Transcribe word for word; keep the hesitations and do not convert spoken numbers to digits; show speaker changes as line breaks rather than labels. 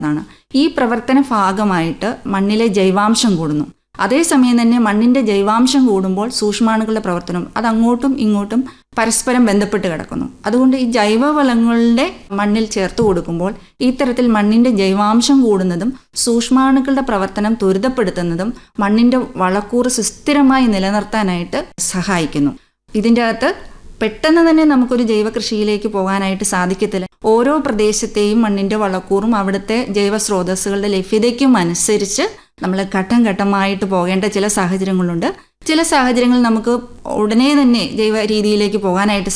ാണ്. ഈ പ്രവർത്തന ഭാഗമായിട്ട് മണ്ണിലെ ജൈവാംശം കൂടുന്നു. അതേസമയം തന്നെ മണ്ണിൻ്റെ ജൈവാംശം കൂടുമ്പോൾ സൂക്ഷ്മാണുക്കളുടെ പ്രവർത്തനം അത് അങ്ങോട്ടും ഇങ്ങോട്ടും പരസ്പരം ബന്ധപ്പെട്ട് കിടക്കുന്നു. അതുകൊണ്ട് ഈ ജൈവവളങ്ങളുടെ മണ്ണിൽ ചേർത്ത് കൊടുക്കുമ്പോൾ ഇത്തരത്തിൽ മണ്ണിൻ്റെ ജൈവാംശം കൂടുന്നതും സൂക്ഷ്മാണുക്കളുടെ പ്രവർത്തനം ത്വരിതപ്പെടുത്തുന്നതും മണ്ണിൻ്റെ വളക്കൂറ് സുസ്ഥിരമായി നിലനിർത്താനായിട്ട് സഹായിക്കുന്നു. ഇതിൻ്റെ അകത്ത് പെട്ടെന്ന് തന്നെ നമുക്കൊരു ജൈവ കൃഷിയിലേക്ക് പോകാനായിട്ട് സാധിക്കത്തില്ല. ഓരോ പ്രദേശത്തെയും മണ്ണിൻ്റെ വളക്കൂറും അവിടുത്തെ ജൈവ സ്രോതസ്സുകളുടെ ലഭ്യതയ്ക്കും അനുസരിച്ച് നമ്മൾ ഘട്ടം ഘട്ടമായിട്ട് പോകേണ്ട ചില സാഹചര്യങ്ങളുണ്ട്. ചില സാഹചര്യങ്ങളിൽ നമുക്ക് ഉടനെ തന്നെ ജൈവ രീതിയിലേക്ക് പോകാനായിട്ട്